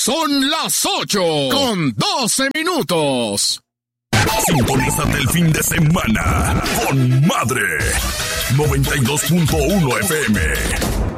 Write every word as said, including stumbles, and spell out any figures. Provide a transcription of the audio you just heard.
Son las ocho con doce minutos. Sintonízate el fin de semana con Madre noventa y dos punto uno F M.